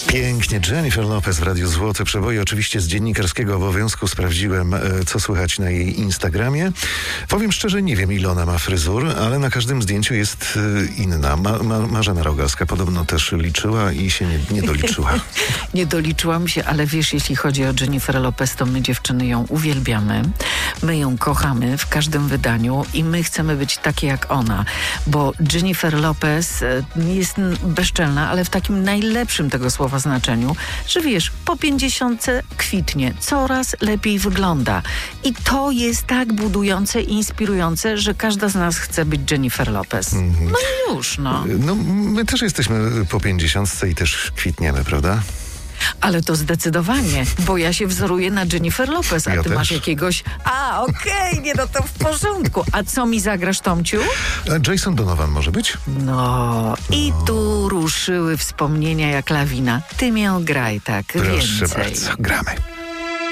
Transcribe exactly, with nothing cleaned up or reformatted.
Pięknie. Jennifer Lopez w Radiu Złote Przeboje. Oczywiście z dziennikarskiego obowiązku sprawdziłem, co słychać na jej Instagramie. Powiem szczerze, nie wiem, ile ona ma fryzur, ale na każdym zdjęciu jest inna. Ma, ma, Marzena Rogalska podobno też liczyła i się nie, nie doliczyła. Nie doliczyłam się, ale wiesz, jeśli chodzi o Jennifer Lopez, to my dziewczyny ją uwielbiamy. My ją kochamy w każdym wydaniu i my chcemy być takie jak ona, bo Jennifer Lopez jest bezczelna, ale w takim najlepszym tego słowa znaczeniu, że wiesz, po pięćdziesiątce kwitnie, coraz lepiej wygląda. I to jest tak budujące i inspirujące, że każda z nas chce być Jennifer Lopez. Mm. No i już, no. No, my też jesteśmy po pięćdziesiątce i też kwitniemy, prawda? Ale to zdecydowanie, bo ja się wzoruję na Jennifer Lopez, a ja ty też. masz jakiegoś... A, okej, okay, nie, no to w porządku. A co mi zagrasz, Tomciu? A Jason Donovan może być? No, i tu ruszyły wspomnienia jak lawina. Ty mię graj tak, Proszę więcej. bardzo, gramy.